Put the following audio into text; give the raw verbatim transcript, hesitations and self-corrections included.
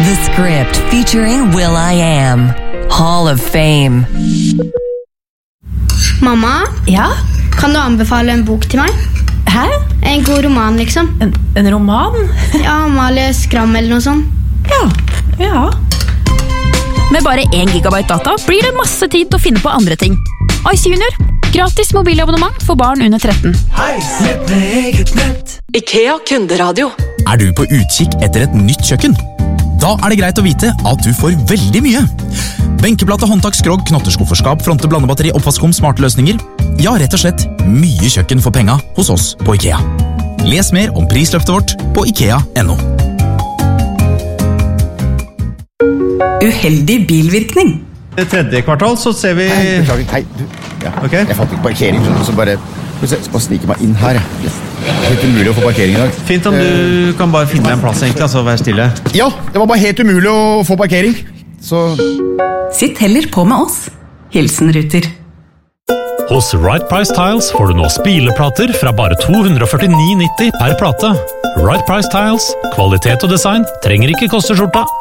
The Script featuring will.i.am. Hall of Fame. Mamma? Ja? Kan du anbefale en bok til meg? Hæ? En god roman, liksom. En, en roman? Ja, Amalie Skram eller noe sånt. Ja, ja. Med bare én gigabyte data blir det masse tid til å finne på andre ting. Ice Junior. Gratis mobilabonnement for barn under tretten. Hei, nett med eget nett. IKEA kunderadio. Er du på utkikk etter et nytt kjøkken? Da er det greit å vite at du får veldig mye. Benkeplate, håndtak, skrog, knotterskufferskap, fronte, blandebatteri, oppvaskom, smarte løsninger. Ja, rett og slett mye kjøkken for penga hos oss på IKEA. Les mer om prisløftet vårt på ikea punktum no. Uheldig bilvirkning. I tredje kvartal så ser vi... Nei, beklager, hei, du. Ja, okay. Jeg fant ikke parkering, så bare... Jeg skal bare snike meg inn her. Det er helt umulig å få parkering i dag. Fint om du kan bare finne en plass egentlig, altså være stille. Ja, det var bare helt umulig å få parkering. Så... Sitt heller på med oss. Hilsen Ruter. Hos Right Price Tiles får du nå spileplater fra bare to hundre førtini nitti per plate. Right Price Tiles, kvalitet og design trenger ikke koste skjorta.